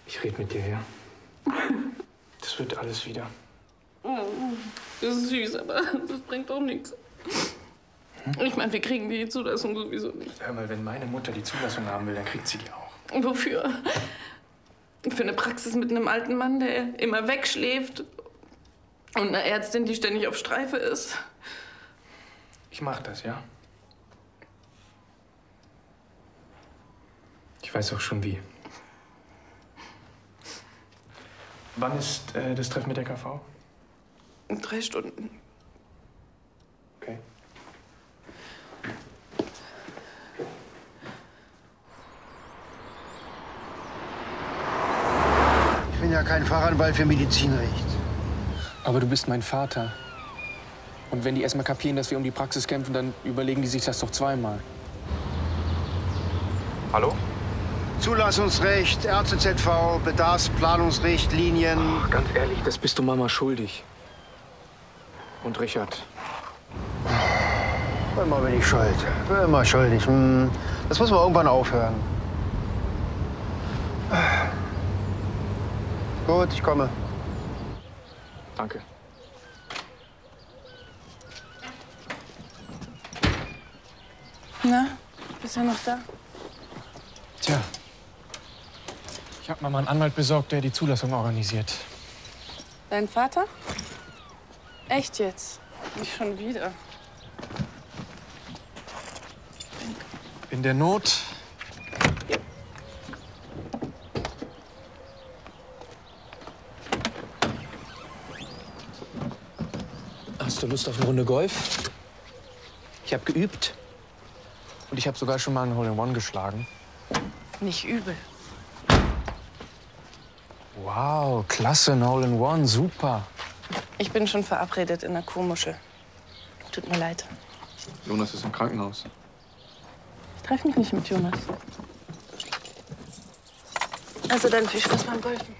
Ich rede mit dir, ja? Das wird alles wieder. Das ist süß, aber das bringt doch nichts. Ich meine, wir kriegen die Zulassung sowieso nicht. Hör mal, wenn meine Mutter die Zulassung haben will, dann kriegt sie die auch. Wofür? Für eine Praxis mit einem alten Mann, der immer wegschläft und einer Ärztin, die ständig auf Streife ist. Ich mach das, ja? Ich weiß auch schon wie. Wann ist das Treffen mit der KV? In 3 Stunden. Okay. Ich bin ja kein Fachanwalt für Medizinrecht. Aber du bist mein Vater. Und wenn die erst mal kapieren, dass wir um die Praxis kämpfen, dann überlegen die sich das doch zweimal. Hallo? Zulassungsrecht, Ärzte-ZV, Bedarfsplanungsrichtlinien. Ach, ganz ehrlich, das bist du Mama schuldig. Und Richard. Immer bin ich schuld. Immer schuldig. Das muss man irgendwann aufhören. Gut, ich komme. Danke. Na, bist du noch da? Tja, ich habe mal einen Anwalt besorgt, der die Zulassung organisiert. Dein Vater? Echt jetzt? Nicht schon wieder. In der Not. Hast du Lust auf eine Runde Golf? Ich habe geübt. Und ich habe sogar schon mal einen Hole-in-One geschlagen. Nicht übel. Wow, klasse, ein Hole-in-One, super. Ich bin schon verabredet in der Kurmuschel. Tut mir leid. Jonas ist im Krankenhaus. Ich treffe mich nicht mit Jonas. Also dann viel Spaß beim Golfen.